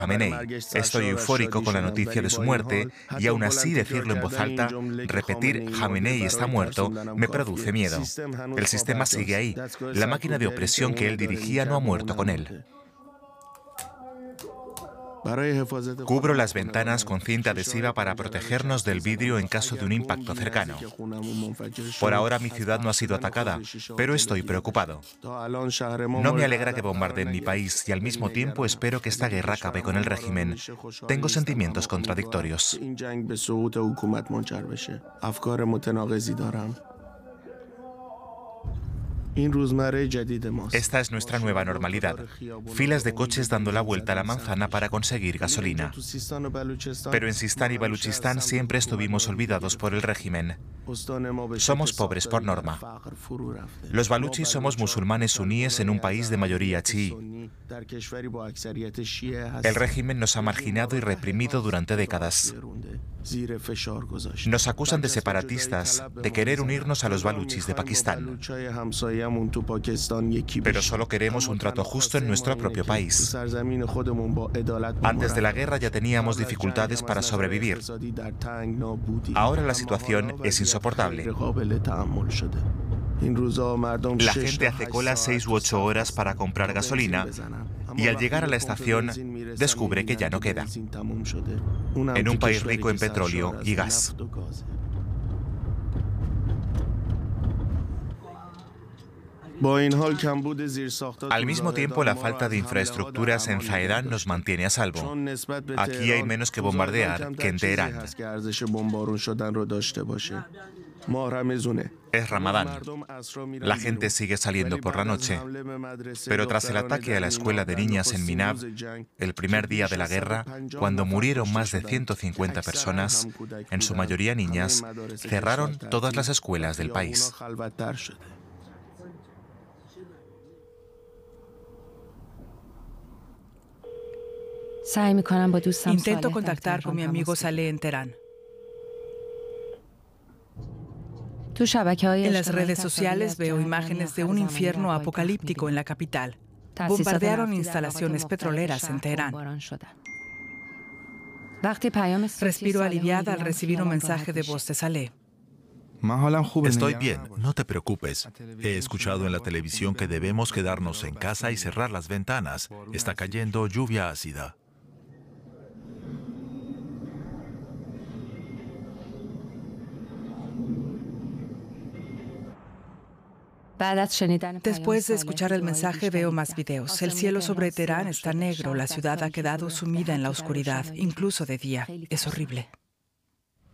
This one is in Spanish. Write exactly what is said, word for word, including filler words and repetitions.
Jamenei. Estoy eufórico con la noticia de su muerte y aún así decirlo en voz alta, repetir Jamenei está muerto, me produce miedo. El sistema sigue ahí. La máquina de opresión que él dirigía no ha muerto con él. Cubro las ventanas con cinta adhesiva para protegernos del vidrio en caso de un impacto cercano. Por ahora mi ciudad no ha sido atacada, pero estoy preocupado. No me alegra que bombardeen mi país y al mismo tiempo espero que esta guerra acabe con el régimen. Tengo sentimientos contradictorios. Esta es nuestra nueva normalidad. Filas de coches dando la vuelta a la manzana para conseguir gasolina. Pero en Sistán y Baluchistán siempre estuvimos olvidados por el régimen. Somos pobres por norma. Los baluchis somos musulmanes suníes en un país de mayoría chií. El régimen nos ha marginado y reprimido durante décadas. Nos acusan de separatistas, de querer unirnos a los baluchis de Pakistán. Pero solo queremos un trato justo en nuestro propio país. Antes de la guerra ya teníamos dificultades para sobrevivir. Ahora la situación es insoportable. La gente hace cola seis u ocho horas para comprar gasolina y al llegar a la estación descubre que ya no queda. En un país rico en petróleo y gas. Al mismo tiempo, la falta de infraestructuras en Zahedan nos mantiene a salvo. Aquí hay menos que bombardear que en Teherán. Es Ramadán. La gente sigue saliendo por la noche. Pero tras el ataque a la escuela de niñas en Minab, el primer día de la guerra, cuando murieron más de ciento cincuenta personas, en su mayoría niñas, cerraron todas las escuelas del país. Intento contactar con mi amigo Saleh en Teherán. En las redes sociales veo imágenes de un infierno apocalíptico en la capital. Bombardearon instalaciones petroleras en Teherán. Respiro aliviada al recibir un mensaje de voz de Saleh. Estoy bien, no te preocupes. He escuchado en la televisión que debemos quedarnos en casa y cerrar las ventanas. Está cayendo lluvia ácida. Después de escuchar el mensaje veo más videos. El cielo sobre Teherán está negro, la ciudad ha quedado sumida en la oscuridad, incluso de día. Es horrible.